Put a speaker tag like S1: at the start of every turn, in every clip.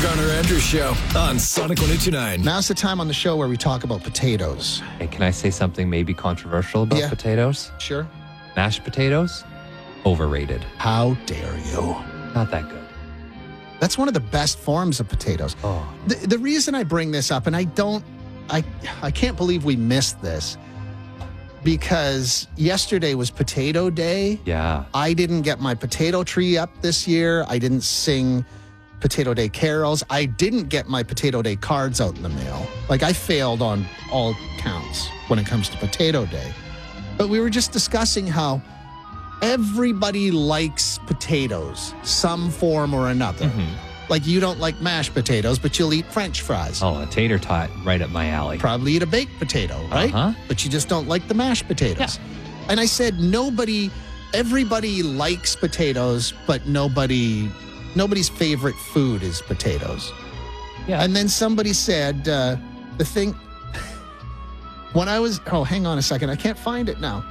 S1: Garner Andrews Show on Sonic 102.9.
S2: Now's the time on the show where we talk about potatoes.
S3: Hey, can I say something maybe controversial about potatoes?
S2: Sure.
S3: Mashed potatoes, overrated.
S2: How dare you?
S3: Not that good.
S2: That's one of the best forms of potatoes.
S3: Oh.
S2: The reason I bring this up, and I can't believe we missed this, because yesterday was Potato Day.
S3: Yeah.
S2: I didn't get my potato tree up this year. I didn't sing Potato Day carols. I didn't get my Potato Day cards out in the mail. Like, I failed on all counts when it comes to Potato Day. But we were just discussing how everybody likes potatoes, some form or another. Like, you don't like mashed potatoes, but you'll eat French fries.
S3: Oh, a tater tot right up my alley.
S2: Probably eat a baked potato, right? But you just don't like the mashed potatoes.
S3: Yeah.
S2: And I said, everybody likes potatoes, but nobody's favorite food is potatoes.
S3: Yeah.
S2: And then somebody said, hang on a second. I can't find it now.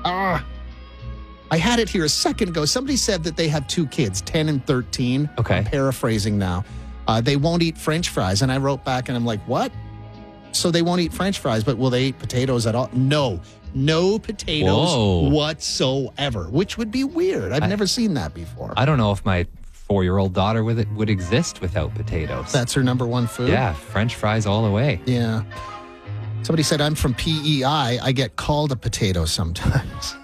S2: I had it here a second ago. Somebody said that they have two kids, 10 and 13.
S3: Okay.
S2: I'm paraphrasing now. They won't eat French fries. And I wrote back and I'm like, what? So they won't eat French fries, but will they eat potatoes at all? No potatoes whatsoever, which would be weird. I've never seen that before.
S3: I don't know if my 4-year-old daughter would exist without potatoes.
S2: That's her number one food?
S3: Yeah, French fries all the way.
S2: Yeah. Somebody said, I'm from PEI. I get called a potato sometimes.